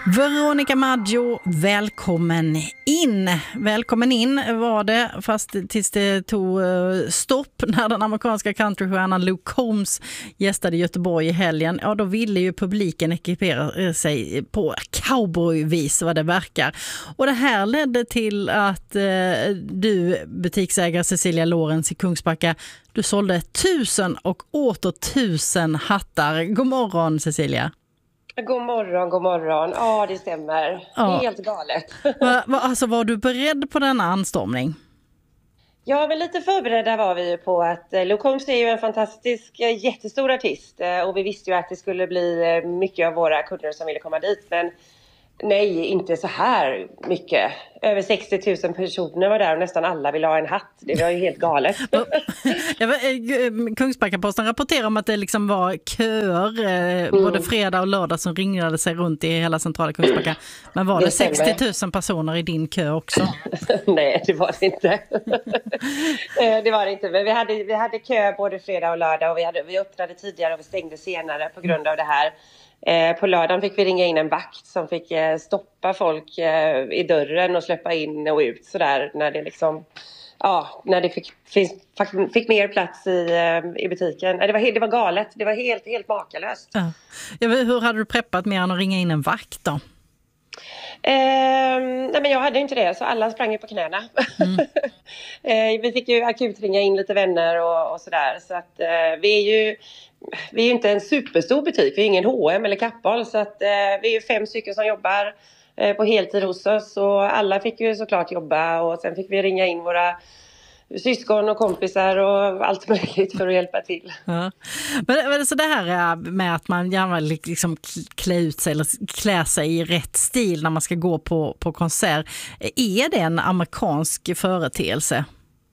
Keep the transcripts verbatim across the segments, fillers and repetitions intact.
Veronica Maggio, välkommen in. Välkommen in var det, fast tills det tog stopp när den amerikanska countrystjärnan Luke Combs gästade Göteborg i helgen. Ja, då ville ju publiken ekipera sig på cowboyvis vad det verkar. Och det här ledde till att eh, du, butiksägare Cecilia Lorenz i Kungsbacka, du sålde tusen och åter tusen hattar. God morgon, Cecilia. God morgon, god morgon. Ja, det stämmer. Ja. Helt galet. Va, va, alltså, var du beredd på denna anstormning? Ja, men lite förberedda var vi ju på att eh, Luke Combs är ju en fantastisk, eh, jättestor artist. Eh, och vi visste ju att det skulle bli eh, mycket av våra kunder som ville komma dit. Men nej, inte så här mycket. Över sextio tusen personer var där och nästan alla ville ha en hatt. Det var ju helt galet. Kungsbacka-posten rapporterar om att det liksom var köer eh, mm. både fredag och lördag som ringlade sig runt i hela centrala Kungsbacka. Men var det, det sextio tusen personer i din kö också? Nej, det var det inte. Det var det inte. Men vi hade, vi hade kö både fredag och lördag och vi, hade, vi öppnade tidigare och vi stängde senare på grund av det här. Eh, på lördagen fick vi ringa in en vakt som fick eh, stoppa folk eh, i dörren och släppa in och ut sådär när det liksom, ja, när det fick, fick, fick mer plats i, eh, i butiken. Eh, det, var, det var galet, det var helt, helt makalöst. Ja. Ja, hur hade du preppat mer än att ringa in en vakt då? Eh, nej men jag hade inte det, så alla sprang ju på knäna. Mm. eh, vi fick ju akut ringa in lite vänner och, och sådär. Så att eh, vi är ju vi är ju inte en superstor butik, vi är ingen H och M eller Kappahl. Så att eh, vi är ju fem stycken som jobbar eh, på heltid hos oss. Och alla fick ju såklart jobba och sen fick vi ringa in våra syskon och kompisar och allt möjligt för att hjälpa till. Ja. Men så det här med att man gärna liksom klä ut sig eller klä sig i rätt stil när man ska gå på, på konsert. Är det en amerikansk företeelse?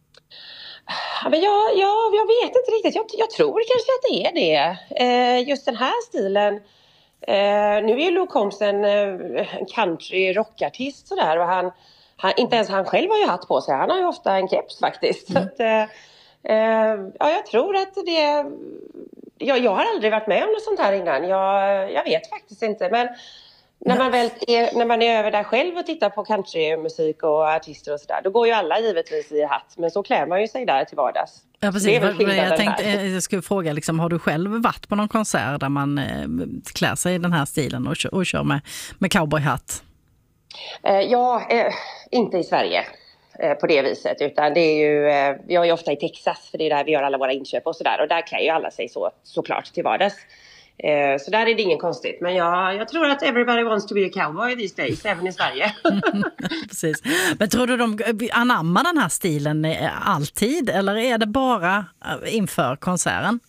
Ja, men jag, jag, jag vet inte riktigt. Jag, jag tror kanske att det är det. Eh, just den här stilen. Eh, nu är ju Luke Combs en, en country rockartist sådär. Och han, han, inte ens han själv har ju hatt på sig. Han har ju ofta en keps faktiskt. Mm. Så att, eh, ja, jag tror att det... Jag, jag har aldrig varit med om något sånt här innan. Jag, jag vet faktiskt inte. Men när man, väl är, när man är över där själv och tittar på countrymusik och artister och sådär, då går ju alla givetvis i hatt. Men så klär man ju sig där till vardags. Ja, precis. Jag tänkte, jag skulle fråga, liksom, har du själv varit på någon konsert där man eh, klär sig i den här stilen och, och kör med, med cowboyhatt? Eh, ja, eh, inte i Sverige eh, på det viset. Utan det är ju, eh, jag är ofta i Texas för det är där vi gör alla våra inköp och sådär. Och där klär ju alla sig så, såklart till vardags. Så där är det ingen konstigt. Men jag, jag tror att everybody wants to be a cowboy these days, även i Sverige. Precis. Men tror du de anammar den här stilen alltid? Eller är det bara inför konserten?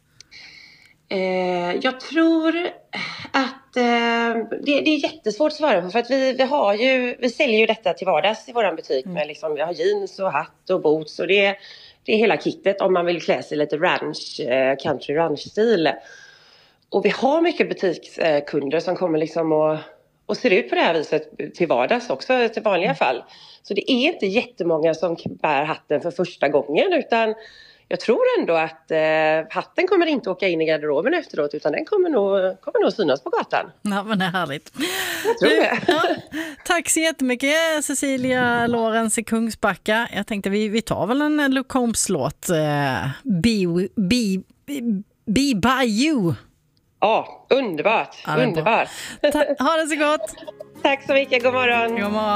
Eh, jag tror att eh, det, det är jättesvårt att svara på. För att vi, vi, har ju, vi säljer ju detta till vardags i vår butik. Mm. Med liksom, vi har jeans och hatt och boots. Och det, det är hela kittet om man vill klä sig lite ranch, eh, country ranch-stil. Och vi har mycket butikskunder som kommer liksom och, och ser ut på det här viset till vardags också, till vanliga fall. Så det är inte jättemånga som bär hatten för första gången, utan jag tror ändå att eh, hatten kommer inte åka in i garderoben efteråt, utan den kommer nog, kommer nog synas på gatan. Ja, men det är härligt. Jag tror det. Ja, tack så jättemycket, Cecilia Lorenz i Kungsbacka. Jag tänkte vi, vi tar väl en Luke Combs-låt. Eh, be, be, be by you. Ja, underbart. Ja, underbart. Ta- ha det så gott. Tack så mycket. God morgon. God morgon.